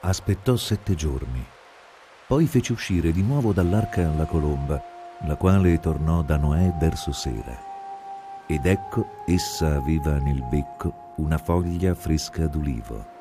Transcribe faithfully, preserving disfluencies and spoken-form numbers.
aspettò sette giorni. Poi fece uscire di nuovo dall'arca la colomba, la quale tornò da Noè verso sera. Ed ecco, essa aveva nel becco una foglia fresca d'ulivo.